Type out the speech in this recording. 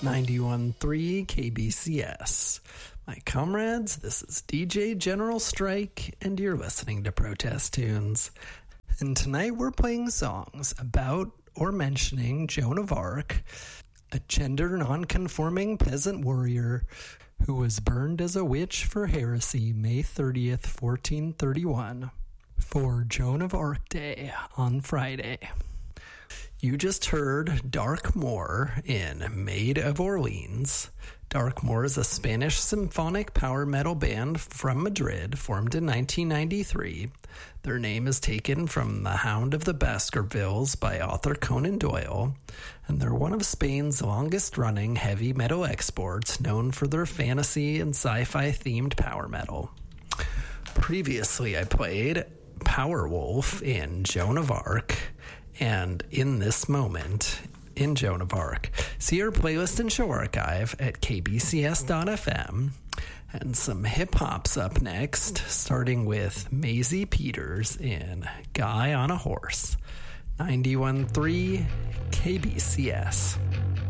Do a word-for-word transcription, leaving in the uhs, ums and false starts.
ninety-one point three K B C S. My comrades, this is D J General Strike, and you're listening to Protest Tunes. And tonight we're playing songs about or mentioning Joan of Arc, a gender non-conforming peasant warrior who was burned as a witch for heresy May thirtieth, fourteen thirty-one, for Joan of Arc Day on Friday. You just heard Dark Moor in Maid of Orleans. Dark Moor is a Spanish symphonic power metal band from Madrid, formed in nineteen ninety-three. Their name is taken from The Hound of the Baskervilles by author Conan Doyle, and they're one of Spain's longest-running heavy metal exports, known for their fantasy and sci-fi themed power metal. Previously, I played Powerwolf in Joan of Arc, and in this moment, in Joan of Arc. See our playlist and show archive at k b c s dot f m. And some hip-hop's up next, starting with Maisie Peters in Guy on a Horse. ninety-one point three K B C S.